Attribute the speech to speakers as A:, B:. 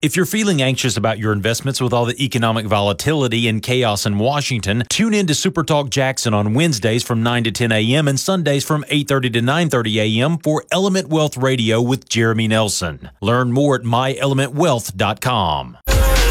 A: If you're feeling anxious about your investments with all the economic volatility and chaos in Washington, tune in to Super Talk Jackson on Wednesdays from 9 to 10 a.m. and Sundays from 8:30 to 9:30 a.m. for Element Wealth Radio with Jeremy Nelson. Learn more at myelementwealth.com.